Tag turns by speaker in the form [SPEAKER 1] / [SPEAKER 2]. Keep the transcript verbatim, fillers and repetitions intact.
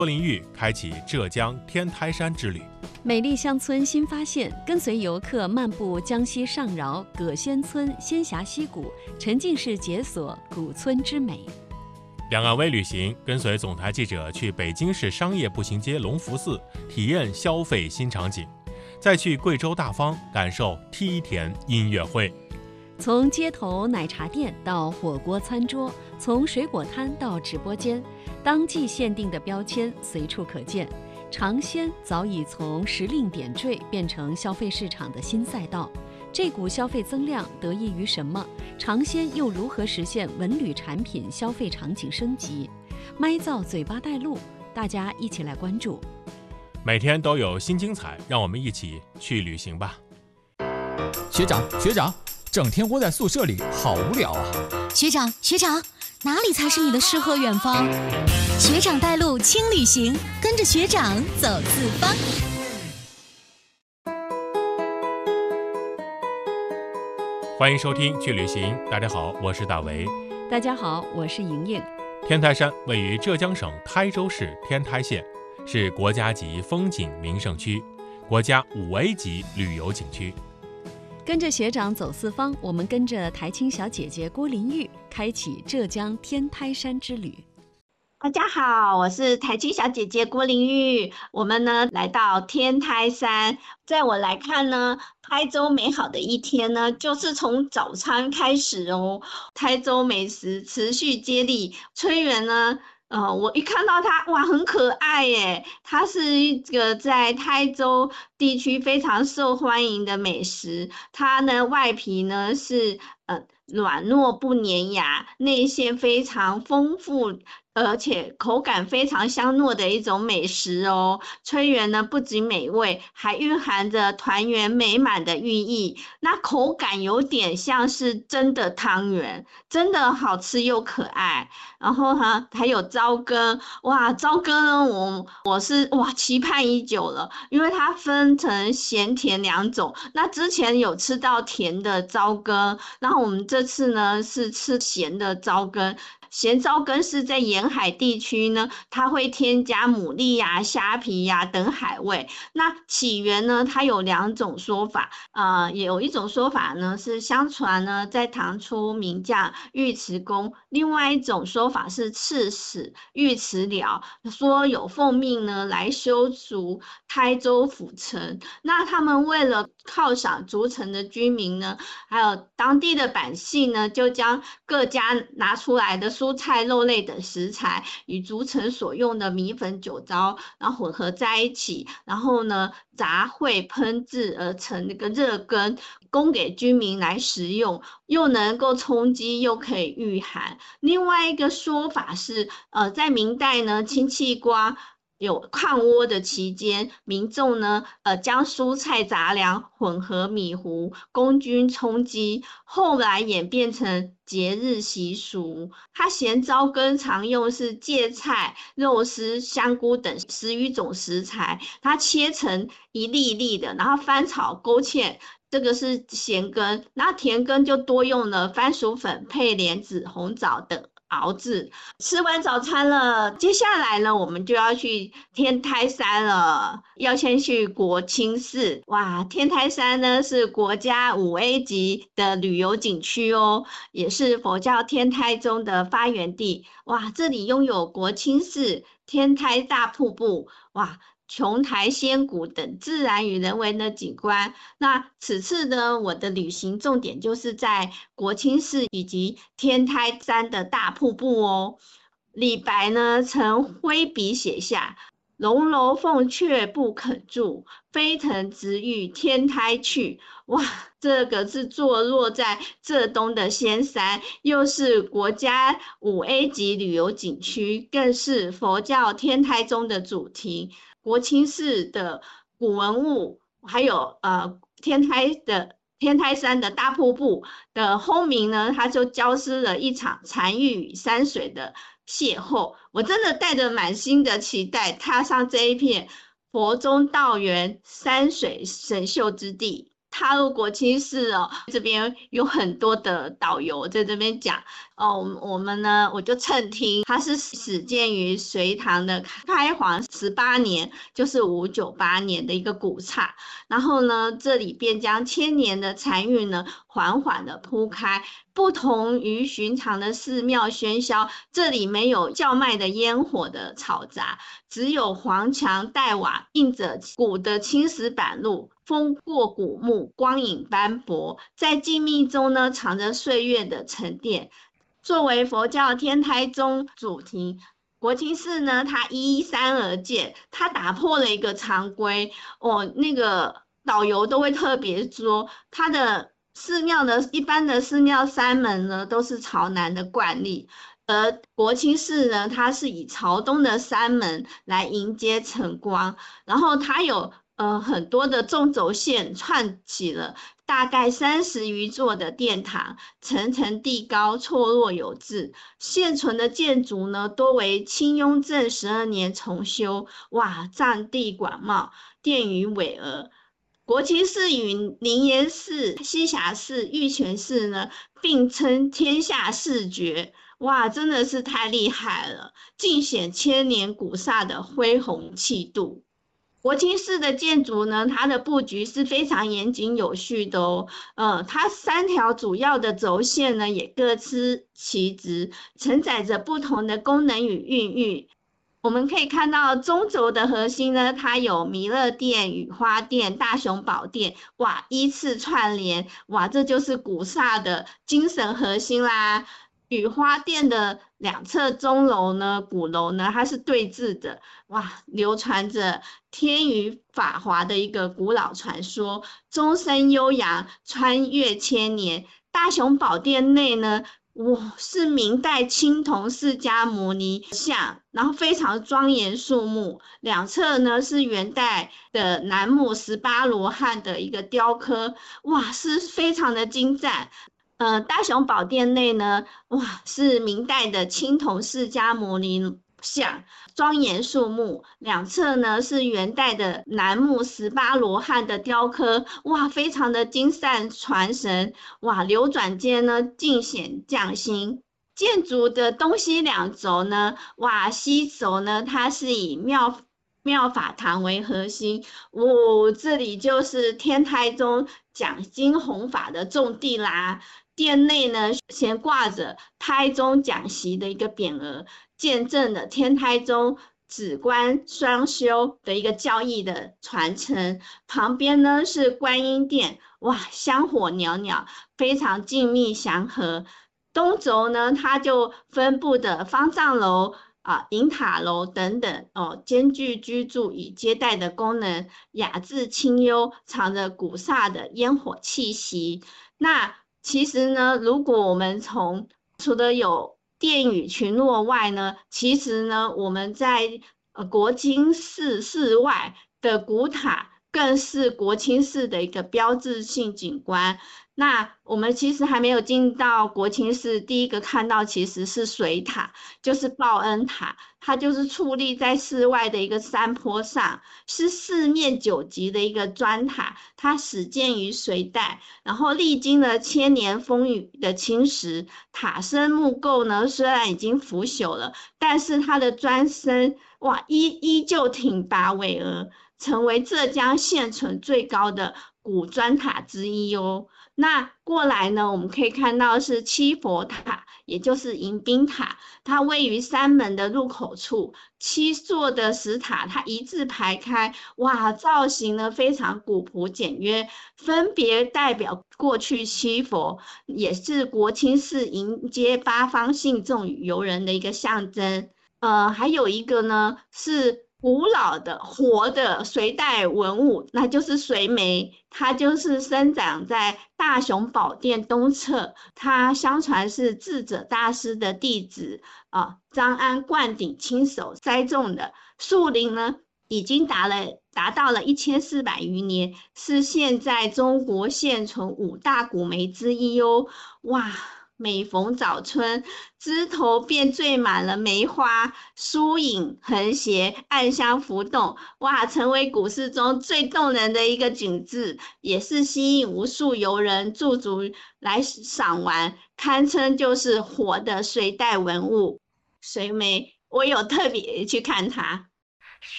[SPEAKER 1] 郭林玉开启浙江天台山之旅。
[SPEAKER 2] 美丽乡村新发现，跟随游客漫步江西上饶葛仙村仙峡溪谷，沉浸式解锁古村之美。
[SPEAKER 1] 两岸微旅行，跟随总台记者去北京市商业步行街隆福寺，体验消费新场景；再去贵州大方，感受梯田音乐会。
[SPEAKER 2] 从街头奶茶店到火锅餐桌，从水果摊到直播间，当季限定的标签随处可见。尝鲜早已从时令点缀变成消费市场的新赛道。这股消费增量得益于什么？尝鲜又如何实现文旅产品消费场景升级？麦造嘴巴带路，大家一起来关注。
[SPEAKER 1] 每天都有新精彩，让我们一起去旅行吧。
[SPEAKER 3] 学长，学长，整天窝在宿舍里好无聊啊！
[SPEAKER 4] 学长，学长，哪里才是你的诗和远方？学长带路轻旅行，跟着学长走四方。
[SPEAKER 1] 欢迎收听去旅行，大家好，我是大为。
[SPEAKER 2] 大家好，我是莹莹。
[SPEAKER 1] 天台山位于浙江省台州市天台县，是国家级风景名胜区，国家五 A 级旅游景区。
[SPEAKER 2] 跟着学长走四方，我们跟着台青小姐姐郭林玉，开启浙江天台山之旅。
[SPEAKER 5] 大家好，我是台青小姐姐郭林玉。我们呢来到天台山，在我来看呢，台州美好的一天呢，就是从早餐开始哦。台州美食持续接力，炊圆呢。呃，我一看到它，哇，很可爱耶！它是一个在台州地区非常受欢迎的美食。它呢，外皮呢是呃软糯不粘牙，内馅非常丰富，而且口感非常香糯的一种美食哦。炊圆呢不仅美味，还蕴含着团圆美满的寓意。那口感有点像是真的汤圆，真的好吃又可爱。然后呢，还有糟羹，哇，糟羹呢，我我是哇期盼已久了，因为它分成咸甜两种。那之前有吃到甜的糟羹，然后我们这次呢是吃咸的糟羹。咸糟羹是在沿海地区呢，它会添加牡蛎呀、虾皮呀等海味。那起源呢，它有两种说法，呃，有一种说法呢是相传呢在唐初名将尉迟恭，另外一种说法是刺史尉迟辽，说有奉命呢来修筑台州府城。那他们为了犒赏筑城的居民呢，还有当地的百姓呢，就将各家拿出来的蔬菜、肉类等食材与筑城所用的米粉、酒糟，然后混合在一起，然后呢杂烩烹制而成那个热羹，供给居民来食用，又能够充饥，又可以御寒。另外一个说法是，呃，在明代呢，氢气瓜有抗倭的期间，民众呢，呃，将蔬菜杂粮混合米糊，供军充饥。后来演变成节日习俗。它咸糟羹常用是芥菜、肉丝、香菇等十余种食材，它切成一粒一粒的，然后翻炒勾芡。这个是咸羹，那甜羹就多用了番薯粉配莲子、红枣等熬制。吃完早餐了，接下来呢，我们就要去天台山了，要先去国清寺。哇，天台山呢是国家五 A 级的旅游景区哦，也是佛教天台宗的发源地。哇，这里拥有国清寺、天台大瀑布，哇。琼台仙谷等自然与人文的景观。那此次呢，我的旅行重点就是在国清寺以及天台山的大瀑布哦。李白呢曾挥笔写下“龙楼凤阙不肯住，飞腾直欲天台去”。哇，这个是坐落在浙东的仙山，又是国家五 A 级旅游景区，更是佛教天台宗的主题。国清寺的古文物，还有呃天台的天台山的大瀑布的轰鸣呢，它就交织了一场禅郁与山水的邂逅。我真的带着满心的期待，踏上这一片佛中道源、山水神秀之地。 踏入国清寺哦，这边有很多的导游在这边讲哦，我们我们呢，我就蹭听，它是始建于隋唐的开皇十八年，就是五九八年的一个古刹。然后呢，这里便将千年的禅韵呢，缓缓的铺开。不同于寻常的寺庙喧嚣，这里没有叫卖的烟火的嘈杂，只有黄墙黛瓦映着古的青石板路，风过古木，光影斑驳，在静谧中呢，藏着岁月的沉淀。作为佛教天台宗主题，国清寺呢，它依山而建，它打破了一个常规哦。那个导游都会特别说，它的寺庙的一般的寺庙山门呢，都是朝南的惯例，而国清寺呢，它是以朝东的山门来迎接晨光，然后它有呃很多的纵轴线串起了大概三十余座的殿堂，层层递高，错落有致。现存的建筑呢，多为清雍正十二年重修，哇，占地广袤，殿宇巍峨。国清寺与灵岩寺、栖霞寺、玉泉寺呢，并称天下四绝，哇，真的是太厉害了，尽显千年古刹的恢宏气度。国清寺的建筑呢，它的布局是非常严谨有序的哦。呃，它三条主要的轴线呢，也各司其职，承载着不同的功能与孕育。我们可以看到中轴的核心呢，它有弥勒殿、雨花殿、大雄宝殿，哇，依次串联，哇，这就是古刹的精神核心啦。雨花殿的两侧钟楼呢，鼓楼呢，它是对峙的，哇，流传着天宇法华的一个古老传说，钟声悠扬，穿越千年。大雄宝殿内呢，哇，是明代青铜释迦牟尼像，然后非常庄严肃穆。两侧呢是元代的楠木十八罗汉的一个雕刻，哇，是非常的精湛。呃，大雄宝殿内呢，哇，是明代的青铜释迦牟尼像，庄严肃穆。两侧呢是元代的楠木十八罗汉的雕刻，哇，非常的精善传神，哇，流转间呢尽显匠心。建筑的东西两轴呢，哇，西轴呢它是以妙妙法堂为核心，哦，这里就是天台宗讲经弘法的重地啦。殿内呢悬挂着台宗讲习的一个匾额，见证了天台宗止观双修的一个教义的传承。旁边呢是观音殿，哇，香火袅袅，非常静谧祥和。东轴呢，它就分布的方丈楼啊、银塔楼等等哦，兼具居住与接待的功能，雅致清幽，藏着古刹的烟火气息。那其实呢，如果我们从除了有殿宇群落外呢，其实呢，我们在呃国清寺寺外的古塔，更是国清寺的一个标志性景观。那我们其实还没有进到国清寺，第一个看到其实是水塔，就是报恩塔，它就是矗立在寺外的一个山坡上，是四面九级的一个砖塔，它始建于隋代，然后历经了千年风雨的侵蚀，塔身木构呢虽然已经腐朽了，但是它的砖身哇依依旧挺拔巍峨，成为浙江现存最高的古砖塔之一哦。那过来呢，我们可以看到是七佛塔，也就是迎宾塔，它位于山门的入口处，七座的石塔它一字排开，哇，造型呢非常古朴简约，分别代表过去七佛，也是国清寺迎接八方信众与游人的一个象征。呃，还有一个呢是古老的活的隋代文物，那就是隋眉，它就是生长在大雄宝殿东侧，它相传是智者大师的弟子啊张安灌顶亲手栽种的，树龄呢已经达了达到了一千四百余年，是现在中国现存五大古梅之一哦。哇， 每逢早春，枝头便缀满了梅花，疏影横斜，暗香浮动，哇，成为古寺中最动人的一个景致，也是吸引无数游人驻足来赏玩，堪称就是活的隋代文物。水梅，我有特别去看它。